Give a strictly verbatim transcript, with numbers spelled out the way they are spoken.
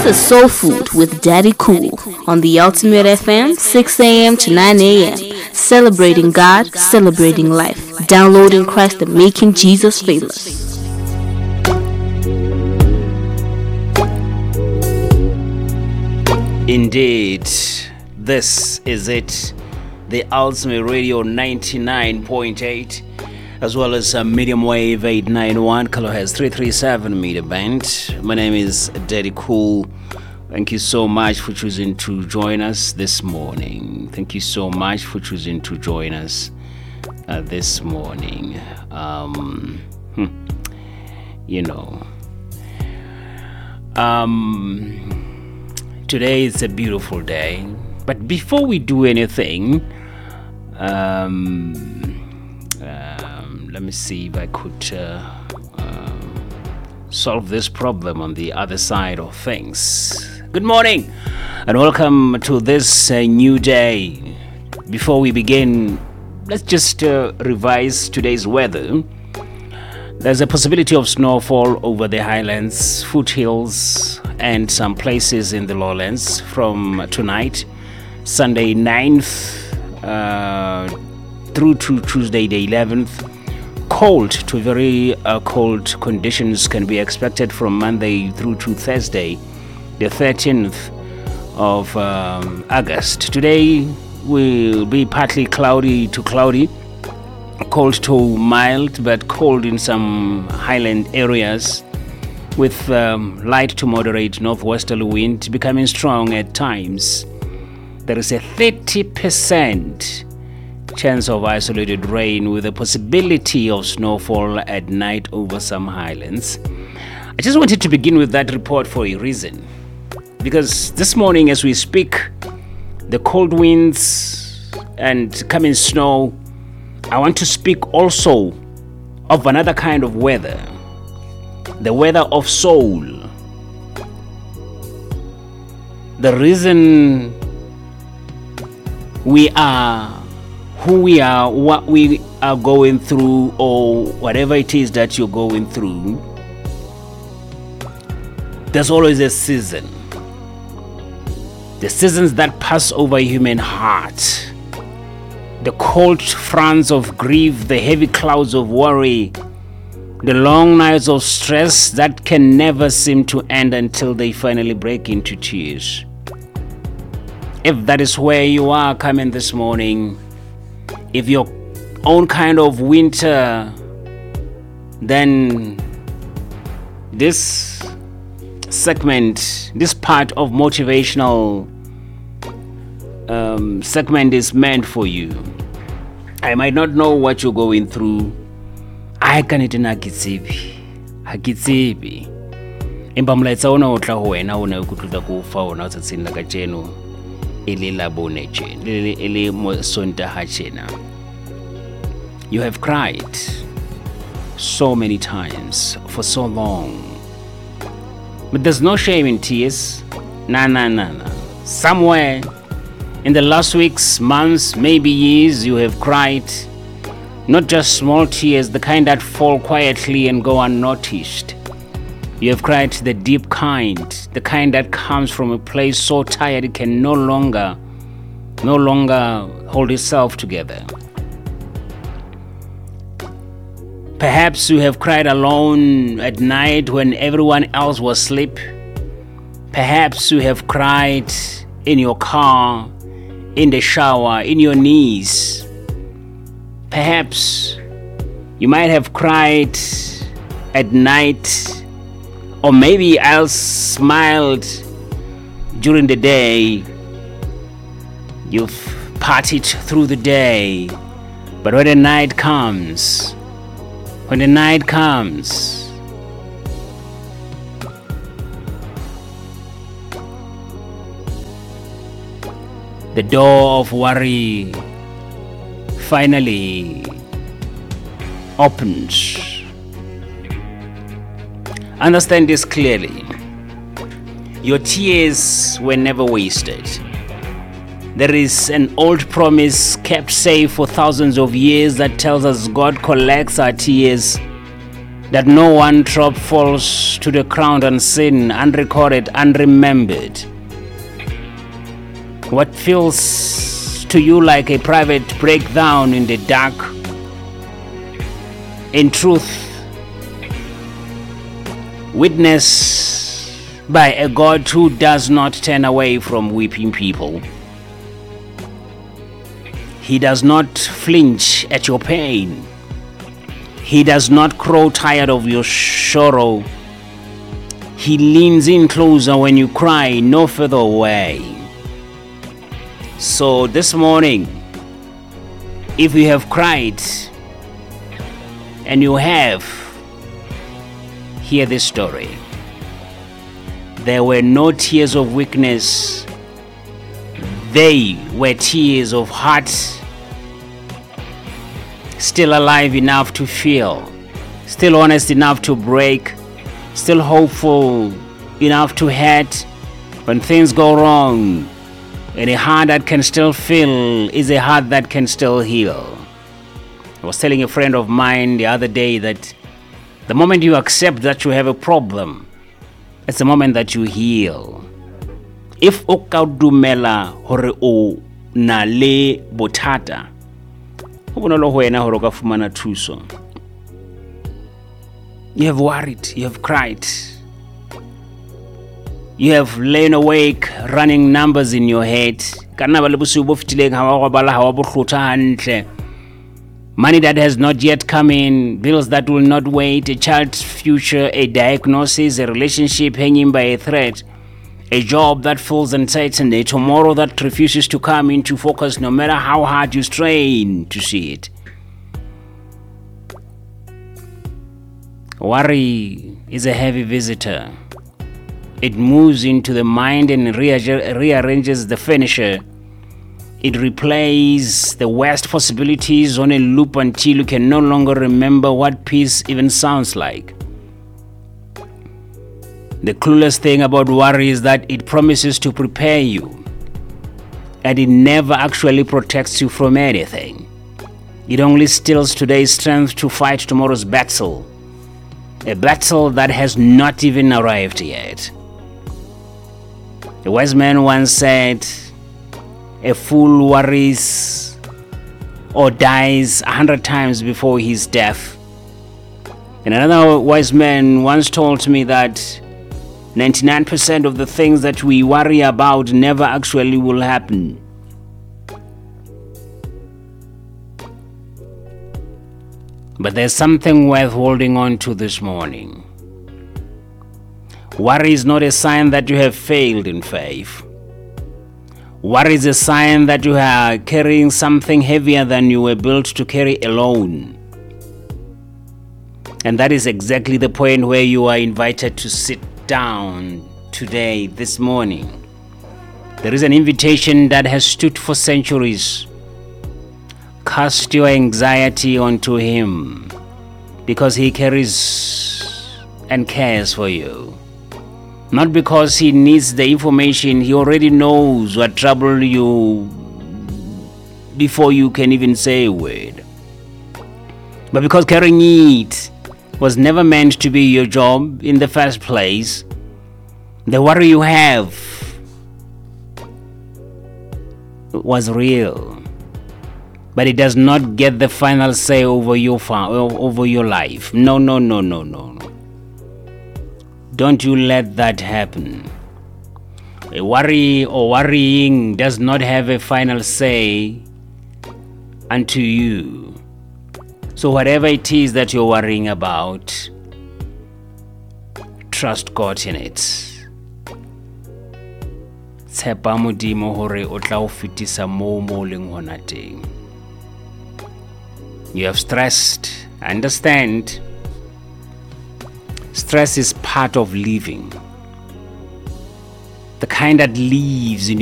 This is Soul Food with Daddy Cool on the Ultimate F M, six a.m. to nine a.m. Celebrating God, celebrating life, downloading Christ and making Jesus famous. Indeed, this is it, the Ultimate Radio ninety-nine point eight, as well as a medium wave eight ninety-one, kilohertz three thirty-seven meter band. My name is Daddy Cool. Thank you so much for choosing to join us this morning. Thank you so much for choosing to join us uh, this morning. Um, hmm, you know, um. Today is a beautiful day, but before we do anything, um, um, let me see if I could uh, um, solve this problem on the other side of things. Good morning, and welcome to this uh, new day. Before we begin, let's just uh, revise today's weather. There's a possibility of snowfall over the highlands, foothills, and some places in the lowlands from tonight, Sunday ninth, uh, through to Tuesday the eleventh. Cold to very uh, cold conditions can be expected from Monday through to Thursday, the thirteenth of um, August. Today will be partly cloudy to cloudy, cold to mild, but cold in some highland areas, with um, light to moderate northwesterly wind becoming strong at times. There is a thirty percent chance of isolated rain with a possibility of snowfall at night over some highlands. I just wanted to begin with that report for a reason, because this morning as we speak, the cold winds and coming snow, I want to speak also of another kind of weather, the weather of soul. The reason we are who we are, what we are going through, or whatever it is that you're going through, there's always a season. The seasons that pass over a human heart. The cold fronts of grief, the heavy clouds of worry, the long nights of stress that can never seem to end until they finally break into tears. If that is where you are coming this morning, if your own kind of winter, then this segment, this part of motivational um, segment is meant for you. I might not know what you're going through. I can't even akitsebi. Akitsebi. Empa mlaetsa ona o tla ho wena o ne o kutluta go fa ona o tsatsing la ka jeno ele la bone jena ele ele mo sontaha jena. You have cried so many times for so long, but there's no shame in tears. Nah, nah, nah, nah. Somewhere in the last weeks, months, maybe years, you have cried. Not just small tears, the kind that fall quietly and go unnoticed. You have cried the deep kind, the kind that comes from a place so tired it can no longer, no longer hold itself together. Perhaps you have cried alone at night when everyone else was asleep. Perhaps you have cried in your car, in the shower, in your knees. Perhaps you might have cried at night, or maybe else smiled during the day. You've partied through the day, but when the night comes, when the night comes, the door of worry finally opens. Understand this clearly. Your tears were never wasted. There is an old promise kept safe for thousands of years that tells us God collects our tears that no one drop falls to the ground unseen, unrecorded, unremembered. What feels to you like a private breakdown in the dark, in truth, witnessed by a God who does not turn away from weeping people. He does not flinch at your pain. He does not grow tired of your sorrow. He leans in closer when you cry, no further away. So this morning, if you have cried, and you have, hear this story. There were no tears of weakness. They were tears of heart, still alive enough to feel, still honest enough to break, still hopeful enough to hurt when things go wrong. And a heart that can still feel is a heart that can still heal. I was telling a friend of mine the other day that the moment you accept that you have a problem, it's the moment that you heal. If o ka dumela hore o na le bothata, ho bonolo ho wena hore o ka fumana thuso. You have worried, you have cried, you have lain awake running numbers in your head. Kana ba le bosiu bo fitileng ha wa bala ha wa bo hlotha hantle. Money that has not yet come in, bills that will not wait, a child's future, a diagnosis, a relationship hanging by a thread, a job that feels uncertain, a tomorrow that refuses to come into focus no matter how hard you strain to see it. Worry is a heavy visitor. It moves into the mind and rearrange- rearranges the furniture. It replays the worst possibilities on a loop until you can no longer remember what peace even sounds like. The clueless thing about worry is that it promises to prepare you, and it never actually protects you from anything. It only steals today's strength to fight tomorrow's battle, a battle that has not even arrived yet. A wise man once said, a fool worries or dies a hundred times before his death. And another wise man once told me that ninety-nine percent of the things that we worry about never actually will happen. But there's something worth holding on to this morning. Worry is not a sign that you have failed in faith. Worry is a sign that you are carrying something heavier than you were built to carry alone. And that is exactly the point where you are invited to sit down today, this morning. There is an invitation that has stood for centuries. Cast your anxiety onto Him, because He carries and cares for you. Not because He needs the information. He already knows what trouble you before you can even say a word. But because carrying it was never meant to be your job in the first place, the worry you have was real. But it does not get the final say over your fa- over your life. No, no, no, no, no. Don't you let that happen. A worry or worrying does not have a final say unto you. So whatever it is that you're worrying about, trust God in it. Tshepa Modimo hore o tla o fetisa moo mo leng hona teng. You have stressed. I understand. Stress is part of living. The kind that lives in your